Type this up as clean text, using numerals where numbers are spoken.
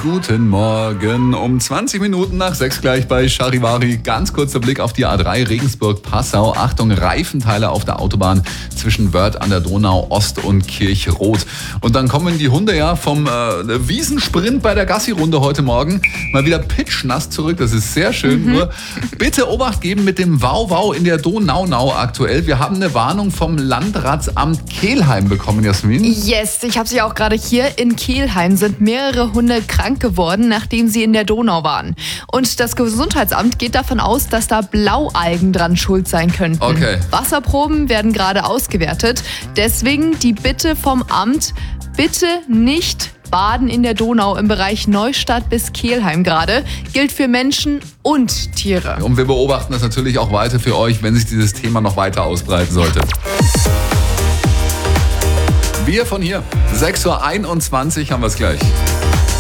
guten Morgen. Um 20 Minuten nach 6 gleich bei Charivari. Ganz kurzer Blick auf die A3 Regensburg-Passau. Achtung, Reifenteile auf der Autobahn zwischen Wörth an der Donau Ost und Kirchroth. Und dann kommen die Hunde ja vom Wiesensprint bei der Gassi-Runde heute Morgen mal wieder pitschnass zurück. Das ist sehr schön. Nur bitte Obacht geben mit dem Wow-Wow in der Donaunau aktuell. Wir haben eine Warnung vom Landratsamt Kelheim bekommen, Jasmin. Yes, ich habe sie auch gerade hier. In Kelheim sind mehrere Hunde krank geworden, nachdem sie in der Donau waren. Und das Gesundheitsamt geht davon aus, dass da Blaualgen dran schuld sein könnten. Okay. Wasserproben werden gerade ausgewertet. Deswegen die Bitte vom Amt, bitte nicht baden in der Donau im Bereich Neustadt bis Kelheim gerade. Gilt für Menschen und Tiere. Und wir beobachten das natürlich auch weiter für euch, wenn sich dieses Thema noch weiter ausbreiten sollte. Wir von hier, 6.21 Uhr haben wir es gleich.